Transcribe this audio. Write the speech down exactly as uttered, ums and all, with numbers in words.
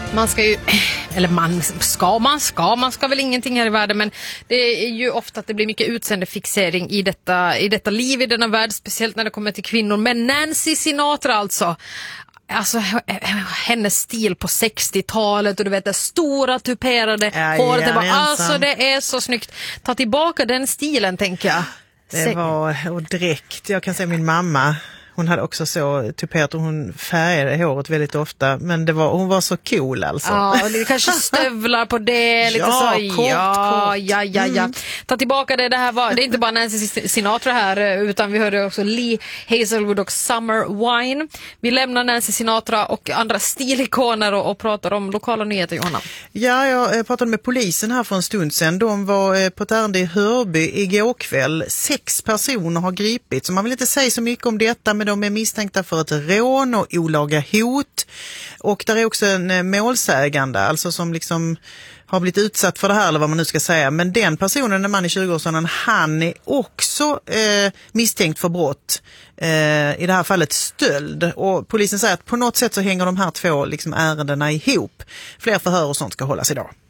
Man ska ju, eller man ska, man ska, man ska väl ingenting här i världen, men det är ju ofta att det blir mycket utseendefixering i detta, i detta liv, i denna värld, speciellt när det kommer till kvinnor. Men Nancy Sinatra alltså, alltså hennes stil på sextiotalet och du vet det stora tuperade ja, håret, ja, det var, det alltså det är så snyggt. Ta tillbaka den stilen, tänker jag. Det var, och direkt, jag kan säga min mamma, hon hade också så tuperat och hon färgade håret väldigt ofta, men det var, hon var så cool alltså. Ja, och det kanske stövlar på det, lite ja, så. Kort, ja, kort. ja, ja, ja. Mm. Ta tillbaka det, det här var, det är inte bara Nancy Sinatra här, utan vi hörde också Lee Hazelwood och Summer Wine. Vi lämnar Nancy Sinatra och andra stilikoner och, och pratar om lokala nyheter, Johanna. Ja, jag pratade med polisen här för en stund sedan. De var på ett ärende i Hörby igår kväll. Sex personer har gripits. Så man vill inte säga så mycket om detta, men de är misstänkta för ett rån och olaga hot. Och där är också en målsägande, alltså som liksom har blivit utsatt för det här, eller vad man nu ska säga. Men den personen, en man i tjugoårsåldern, han är också eh, misstänkt för brott. Eh, I det här fallet stöld. Och polisen säger att på något sätt så hänger de här två liksom ärendena ihop. Fler förhör och sånt ska hållas idag.